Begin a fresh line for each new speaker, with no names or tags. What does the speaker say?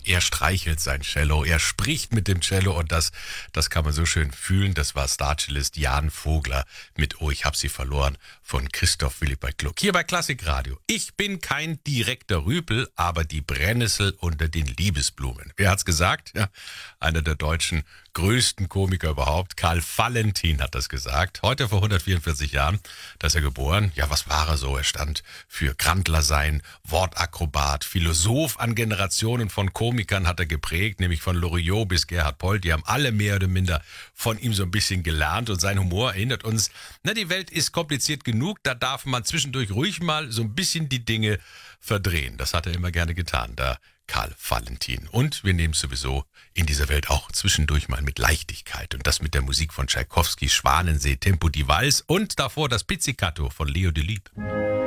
Er streichelt sein Cello, er spricht mit dem Cello und das kann man so schön fühlen. Das war Starcellist Jan Vogler mit Oh, ich hab sie verloren von Christoph Willibald Gluck. Hier bei Klassikradio. Ich bin kein direkter Rüpel, aber die Brennnessel unter den Liebesblumen. Wer hat's gesagt? Ja, einer der deutschen größten Komiker überhaupt. Karl Valentin hat das gesagt. Heute vor 144 Jahren, da ist er geboren. Ja, was war er so? Er stand für Grandler sein, Wortakrobat, Philosoph an Generationen von Komikern hat er geprägt, nämlich von Loriot bis Gerhard Polt. Die haben alle mehr oder minder von ihm so ein bisschen gelernt und sein Humor erinnert uns, die Welt ist kompliziert genug, da darf man zwischendurch ruhig mal so ein bisschen die Dinge verdrehen. Das hat er immer gerne getan, der Karl Valentin. Und wir nehmen es sowieso in dieser Welt auch zwischendurch mal mit Leichtigkeit. Und das mit der Musik von Tschaikowski, Schwanensee, Tempo di Vals und davor das Pizzicato von Leo Delibes.